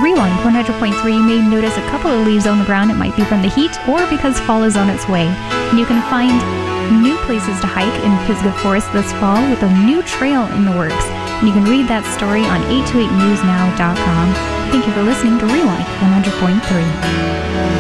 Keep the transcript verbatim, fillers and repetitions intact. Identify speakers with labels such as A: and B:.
A: Rewind one hundred point three, you may notice a couple of leaves on the ground. It might be from the heat or because fall is on its way. And you can find new places to hike in Pisgah Forest this fall with a new trail in the works. And you can read that story on eight two eight news now dot com. Thank you for listening to Rewind one hundred point three.